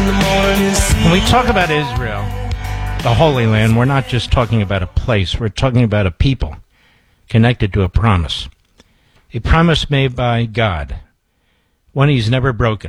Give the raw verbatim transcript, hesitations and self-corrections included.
When we talk about Israel, the Holy Land, we're not just talking about a place. We're talking about a people connected to a promise. A promise made by God, one he's never broken.